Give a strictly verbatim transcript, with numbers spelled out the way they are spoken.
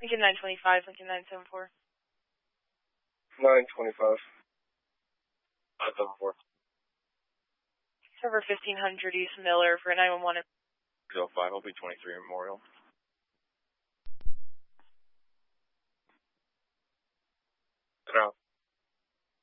Lincoln nine twenty-five, Lincoln nine seven four. nine twenty-five. nine seven four. Server fifteen hundred East Miller for nine one one. zero five, I'll be twenty-three Memorial.